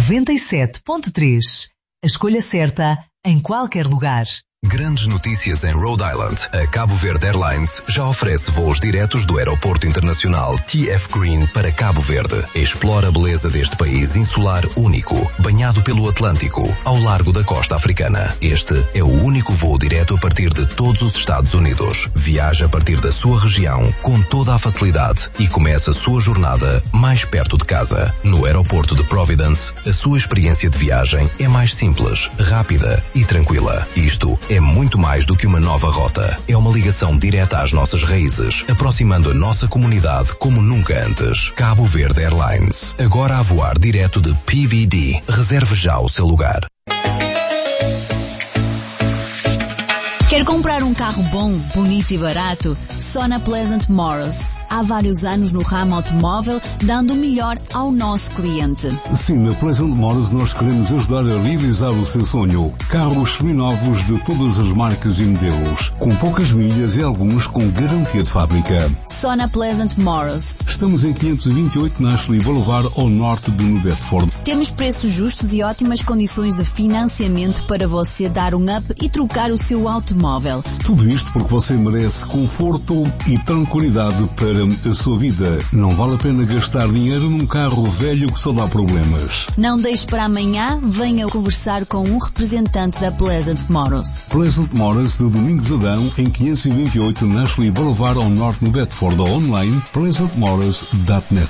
97.3. A escolha certa em qualquer lugar. Grandes notícias em Rhode Island. A Cabo Verde Airlines já oferece voos diretos do Aeroporto Internacional TF Green para Cabo Verde. Explora a beleza deste país insular único, banhado pelo Atlântico, ao largo da costa africana. Este é o único voo direto a partir de todos os Estados Unidos. Viaja a partir da sua região com toda a facilidade e começa a sua jornada mais perto de casa. No Aeroporto de Providence, a sua experiência de viagem é mais simples, rápida e tranquila. Isto é muito mais do que uma nova rota. É uma ligação direta às nossas raízes, aproximando a nossa comunidade como nunca antes. Cabo Verde Airlines. Agora a voar direto de PVD. Reserve já o seu lugar. Quer comprar um carro bom, bonito e barato? Só na Pleasant Motors. Há vários anos no ramo automóvel, dando o melhor ao nosso cliente. Sim, na Pleasant Motors nós queremos ajudar a realizar o seu sonho. Carros seminovos de todas as marcas e modelos, com poucas milhas e alguns com garantia de fábrica. Só na Pleasant Motors. Estamos em 528 Nashley Boulevard, ao norte de New Bedford. Temos preços justos e ótimas condições de financiamento para você dar um up e trocar o seu automóvel. Tudo isto porque você merece conforto e tranquilidade para a sua vida. Não vale a pena gastar dinheiro num carro velho que só dá problemas. Não deixe para amanhã, venha conversar com um representante da Pleasant Motors. Pleasant Motors de Domingos Adão, em 528 Nashley Boulevard, ao norte de Bedford, ou online pleasantmotors.net.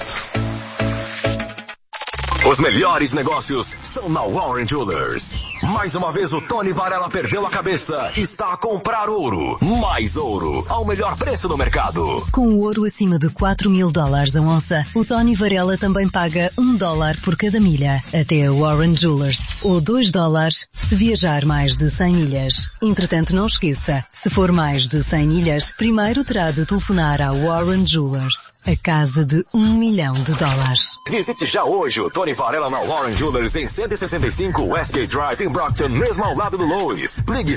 Os melhores negócios são na Warren Jewelers. Mais uma vez o Tony Varela perdeu a cabeça e está a comprar ouro. Mais ouro, ao melhor preço do mercado. Com o ouro acima de $4.000 a onça, o Tony Varela também paga $1 por cada milha. Até a Warren Jewelers. Ou $2 se viajar mais de 100 milhas. Entretanto, não esqueça, se for mais de 100 milhas, primeiro terá de telefonar à Warren Jewelers. A casa de $1 milhão. Visite já hoje o Tony Varela na Warren Jewelers em 165 Westgate Drive em Brockton, mesmo ao lado do Lois. Ligue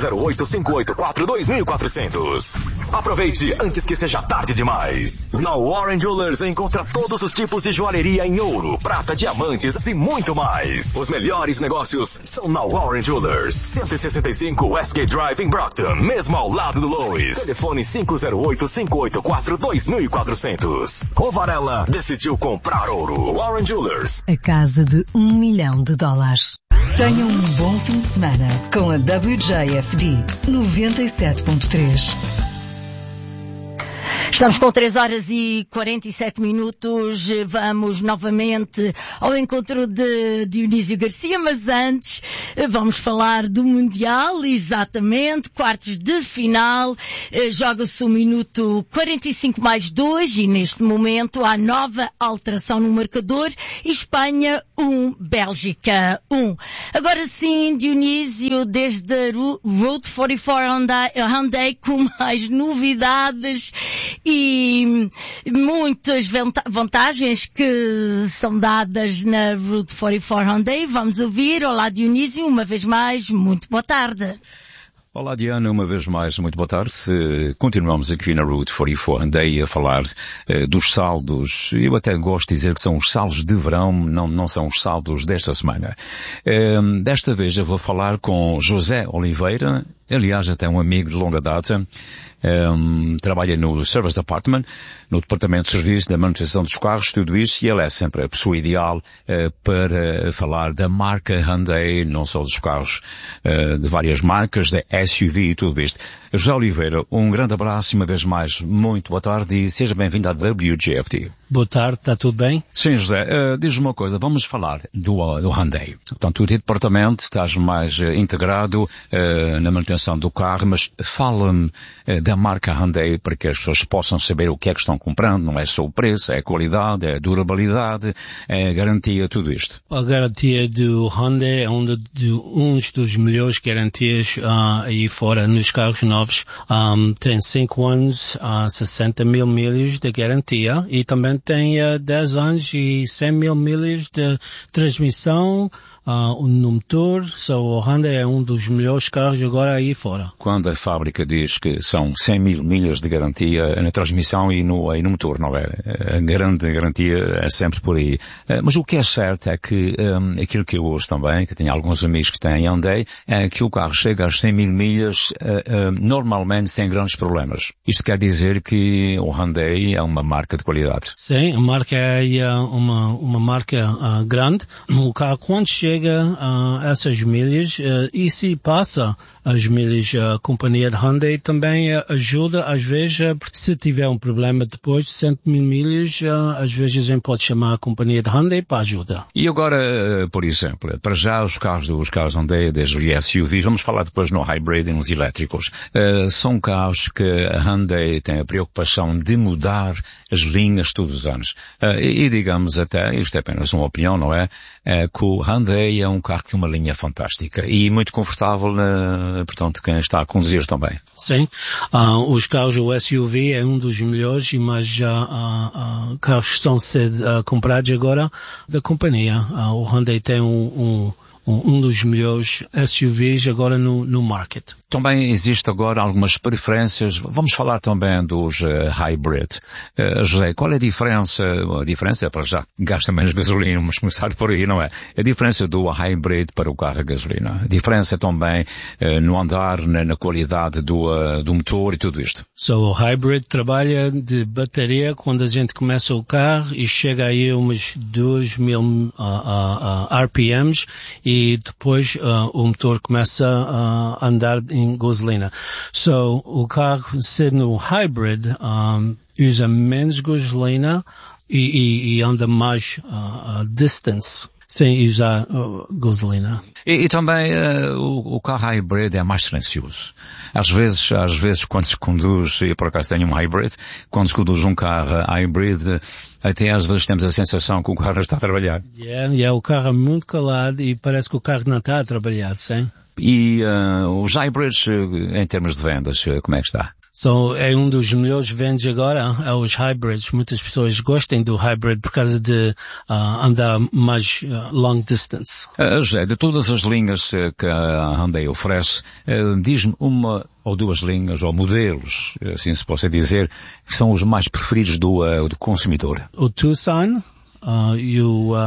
508-584-2400. Aproveite antes que seja tarde demais. Na Warren Jewelers encontra todos os tipos de joalheria em ouro, prata, diamantes e muito mais. Os melhores negócios são na Warren Jewelers. 165 Westgate Drive em Brockton, mesmo ao lado do Lois. Telefone 508-584-2400. O Varela decidiu comprar ouro. Warren Jewelers. A casa de $1 milhão. Tenha um bom fim de semana com a WJFD 97.3. Estamos com 3h47. Vamos novamente ao encontro de Dionísio Garcia, mas antes vamos falar do Mundial, exatamente, quartos de final. Joga-se o minuto 45+2 e neste momento há nova alteração no marcador. Espanha 1, Bélgica 1. Agora sim, Dionísio, desde a Route 44 Hyundai com mais novidades e muitas vantagens que são dadas na Route 44 Hyundai. Vamos ouvir. Olá, Dionísio, uma vez mais, muito boa tarde. Olá, Diana, uma vez mais, muito boa tarde. Continuamos aqui na Route 44 Hyundai a falar dos saldos. Eu até gosto de dizer que são os saldos de verão, não são os saldos desta semana. Desta vez eu vou falar com José Oliveira, aliás até um amigo de longa data. Trabalha no Service Department, no Departamento de Serviço da Manutenção dos Carros, tudo isso, e ele é sempre a pessoa ideal para falar da marca Hyundai, não só dos carros de várias marcas, da SUV e tudo isto. José Oliveira, um grande abraço e uma vez mais, muito boa tarde e seja bem-vindo à WGFT. Boa tarde, está tudo bem? Sim, José, diz-me uma coisa, vamos falar do Hyundai. Portanto, o teu departamento estás mais integrado na manutenção do carro, mas fala-me da marca Hyundai para que as pessoas possam saber o que é que estão comprando, não é só o preço, é a qualidade, é a durabilidade, é a garantia, tudo isto. A garantia do Hyundai é um dos melhores garantias aí fora nos carros novos. Tem 5 anos, 60 mil milhas de garantia e também tem 10 anos e 100 mil milhas de transmissão, no motor. O Honda é um dos melhores carros agora aí fora. Quando a fábrica diz que são 100 mil milhas de garantia na transmissão e no motor, não é? A grande garantia é sempre por aí. Mas o que é certo é que aquilo que eu ouço também, que tenho alguns amigos que têm Hyundai, é que o carro chega às 100 mil milhas normalmente sem grandes problemas. Isto quer dizer que o Hyundai é uma marca de qualidade. Sim, a marca é uma marca grande. O carro, quando chega a essas milhas, e se passa as milhas, a companhia de Hyundai também ajuda, às vezes, porque se tiver um problema depois de 100 mil milhas, às vezes a gente pode chamar a companhia de Hyundai para ajuda. E agora, por exemplo, para já os carros Hyundai, desde os SUVs, vamos falar depois no hybrid e nos elétricos, são carros que a Hyundai tem a preocupação de mudar as linhas todos os anos. E digamos até, isto é apenas uma opinião, não é? Que o Hyundai é um carro que tem uma linha fantástica e muito confortável, portanto, quem está a conduzir também. Sim, os carros, o SUV é um dos melhores, mas já carros que estão a ser comprados agora da companhia. O Hyundai tem um dos melhores SUVs agora no market. Também existe agora algumas preferências. Vamos falar também dos hybrid. José, qual é a diferença? A diferença, para já, gasta menos gasolina, vamos começar por aí, não é? A diferença do hybrid para o carro a gasolina. A diferença também no andar, na qualidade do motor e tudo isto. O hybrid trabalha de bateria quando a gente começa o carro e chega aí umas 2.000 RPMs e depois o motor começa a andar em gasolina. O carro, sendo hybrid, usa menos gasolina e anda mais distance sem usar gasolina. E também o carro hybrid é mais silencioso. Às vezes quando se conduz, eu por acaso tenho um hybrid, quando se conduz um carro hybrid, até às vezes temos a sensação que o carro está a trabalhar. O carro é muito calado e parece que o carro não está a trabalhar, sim? E os hybrids, em termos de vendas, como é que está? É um dos melhores vendas agora, é os hybrids. Muitas pessoas gostam do hybrid por causa de andar mais long distance. José, de todas as linhas que a Hyundai oferece, diz-me uma ou duas linhas ou modelos, assim se possa dizer, que são os mais preferidos do consumidor. O Tucson e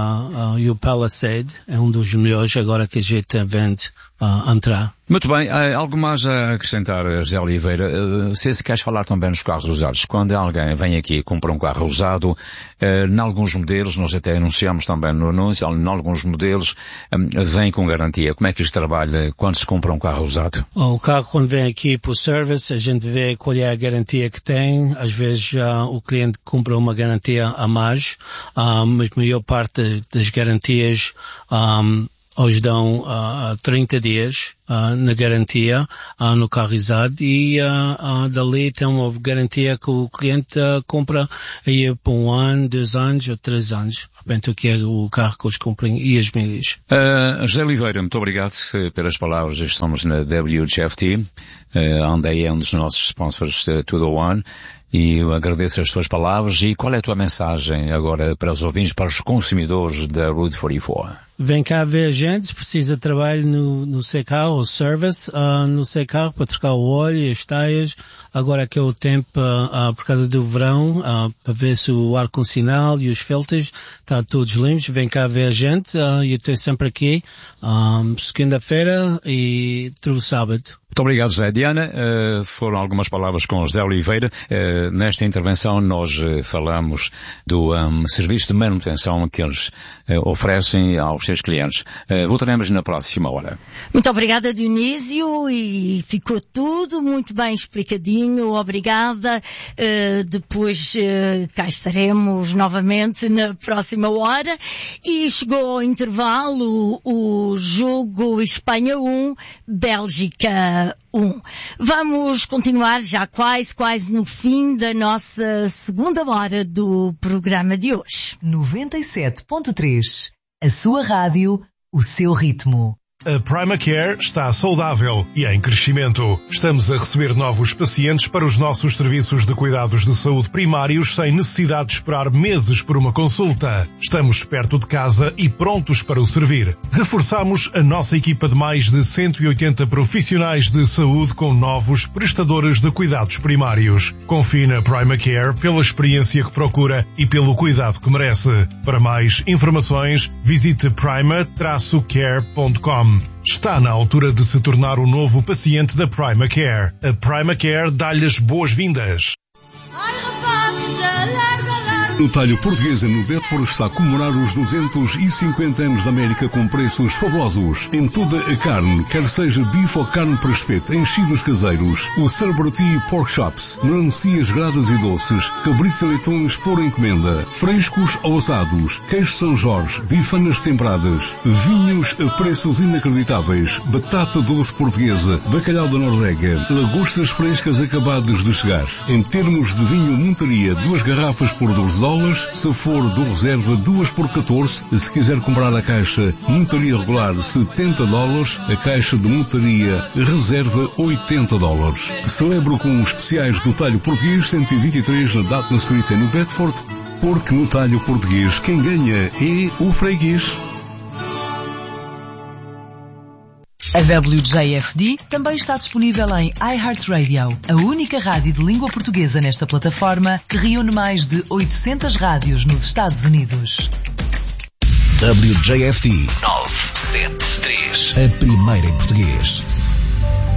o Palisade é um dos melhores agora que a gente vende entrar. Muito bem, algo mais a acrescentar, José Oliveira? Se queres falar também nos carros usados, quando alguém vem aqui e compra um carro usado, em alguns modelos, nós até anunciamos também no anúncio, em alguns modelos vem com garantia. Como é que isto trabalha quando se compra um carro usado? O carro, quando vem aqui para o service, a gente vê qual é a garantia que tem. Às vezes o cliente compra uma garantia a mais, mas a maior parte das garantias hoje dão 30 dias na garantia no carro usado e dali tem uma garantia que o cliente compra aí por 1 ano, 2 anos ou 3 anos. Repente o que é o carro que eles compram e as milhas. José Oliveira, muito obrigado pelas palavras. Estamos na WGFT, onde é um dos nossos sponsors to the One. E eu agradeço as tuas palavras. E qual é a tua mensagem agora para os ouvintes, para os consumidores da Route 44? Vem cá ver a gente, precisa de trabalho no seu carro, o service no seu carro para trocar o óleo e as taias. Agora que é o tempo, por causa do verão, para ver se o ar-condicionado e os filtros estão todos limpos. Vem cá ver a gente, eu estou sempre aqui, segunda-feira e todo sábado. Muito obrigado, José. Diana, foram algumas palavras com José Oliveira. Nesta intervenção nós falamos do serviço de manutenção que eles oferecem aos seus clientes. Voltaremos na próxima hora. Muito obrigada, Dionísio, e ficou tudo muito bem explicadinho. Obrigada. Depois cá estaremos novamente na próxima hora. E chegou ao intervalo o jogo Espanha 1, Bélgica 1. Vamos continuar já quase no fim da nossa segunda hora do programa de hoje. 97.3. A sua rádio, o seu ritmo. A PrimaCare está saudável e em crescimento. Estamos a receber novos pacientes para os nossos serviços de cuidados de saúde primários sem necessidade de esperar meses por uma consulta. Estamos perto de casa e prontos para o servir. Reforçamos a nossa equipa de mais de 180 profissionais de saúde com novos prestadores de cuidados primários. Confie na PrimaCare pela experiência que procura e pelo cuidado que merece. Para mais informações, visite prima-care.com. Está na altura de se tornar o novo paciente da PrimaCare. A PrimaCare dá-lhe as boas-vindas. O Talho Portuguesa no Bedford está a comemorar os 250 anos da América com preços fabulosos em toda a carne, quer seja bife ou carne para espeto, enchidos caseiros, o Celebrity Pork Chops, melancias gradas e doces, cabritos e leitões por encomenda, frescos ou assados, queijo São Jorge, bifanas temperadas, vinhos a preços inacreditáveis, batata doce portuguesa, bacalhau da Noruega, lagostas frescas acabadas de chegar. Em termos de vinho montaria, 2 garrafas por $12. Se for do reserva, 2 por 14. Se quiser comprar a caixa montaria regular, $70. A caixa de montaria reserva, $80. Celebro com os especiais do Talho Português 123 na Datna Street no Bedford, porque no Talho Português quem ganha é o freguês. A WJFD também está disponível em iHeartRadio, a única rádio de língua portuguesa nesta plataforma que reúne mais de 800 rádios nos Estados Unidos. WJFD 973, a primeira em português.